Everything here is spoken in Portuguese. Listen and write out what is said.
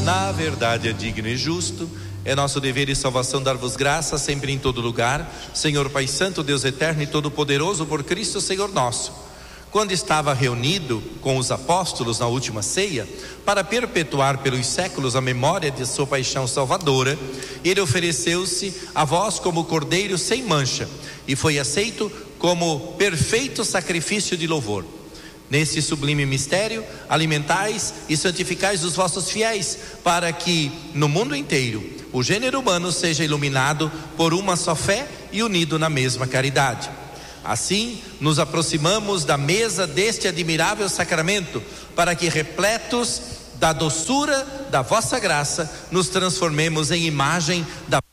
Na verdade é digno e justo, é nosso dever e salvação dar-vos graça sempre e em todo lugar, Senhor Pai Santo, Deus eterno e todo-poderoso, por Cristo Senhor nosso. Quando estava reunido com os apóstolos na última ceia, para perpetuar pelos séculos a memória de sua paixão salvadora, ele ofereceu-se a vós como cordeiro sem mancha e foi aceito como perfeito sacrifício de louvor. Nesse sublime mistério, alimentais e santificais os vossos fiéis, para que no mundo inteiro o gênero humano seja iluminado por uma só fé e unido na mesma caridade. Assim, nos aproximamos da mesa deste admirável sacramento, para que, repletos da doçura da vossa graça, nos transformemos em imagem da